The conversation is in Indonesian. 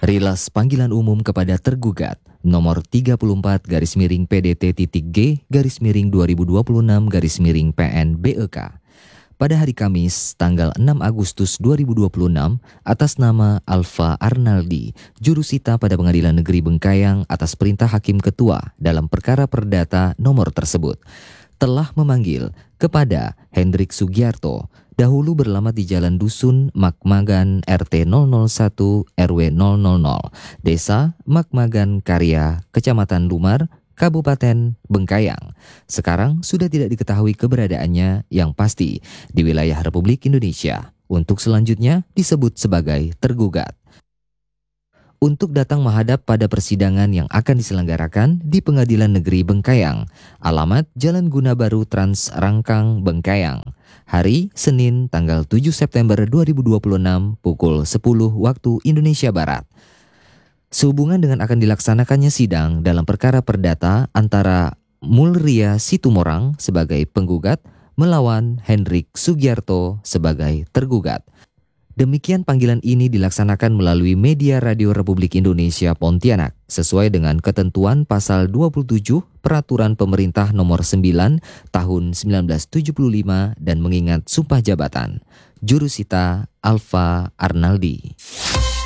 Rilas panggilan umum kepada tergugat nomor 34-PDT-G-2026-PN-BEK pada hari Kamis tanggal 6 Agustus 2026 atas nama Alfa Arnaldi, jurusita pada Pengadilan Negeri Bengkayang atas perintah Hakim Ketua dalam perkara perdata nomor tersebut, telah memanggil kepada Hendrik Sugiarto, dahulu beralamat di Jalan Dusun Makmagan RT 001 RW 000, Desa Makmagan Karya, Kecamatan Lumar, Kabupaten Bengkayang. Sekarang sudah tidak diketahui keberadaannya yang pasti di wilayah Republik Indonesia. Untuk selanjutnya disebut sebagai tergugat. Untuk datang menghadap pada persidangan yang akan diselenggarakan di Pengadilan Negeri Bengkayang, alamat Jalan Guna Baru Trans Rangkang, Bengkayang, hari Senin tanggal 7 September 2026 pukul 10 waktu Indonesia Barat. Sehubungan dengan akan dilaksanakannya sidang dalam perkara perdata antara Mulria Situmorang sebagai penggugat melawan Hendrik Sugiarto sebagai tergugat. Demikian panggilan ini dilaksanakan melalui media Radio Republik Indonesia Pontianak sesuai dengan ketentuan pasal 27 Peraturan Pemerintah Nomor 9 Tahun 1975 dan mengingat sumpah jabatan. Jurusita Alfa Arnaldi.